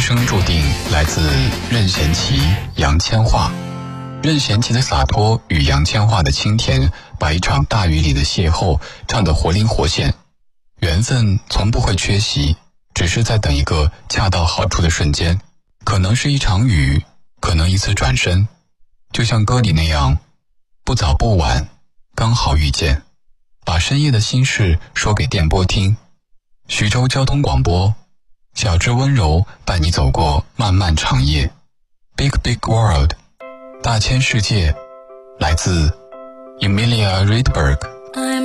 生注定来自任贤齐、杨千嬅。任贤齐的洒脱与杨千嬅的清甜，把一场大雨里的邂逅唱得活灵活现。缘分从不会缺席，只是在等一个恰到好处的瞬间，可能是一场雨，可能一次转身，就像歌里那样，不早不晚，刚好遇见，把深夜的心事说给电波听。徐州交通广播，小至温柔伴你走过漫漫长夜。 Big Big World， 大千世界，来自 Emilia Rydberg。